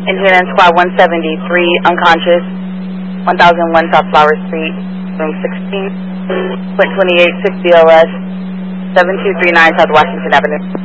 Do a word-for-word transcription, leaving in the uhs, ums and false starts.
Engine and Squad one seventy-three, unconscious, one thousand one South Flower Street, room sixteen, point twenty-eight, six B O S, seven two three nine South Washington Avenue.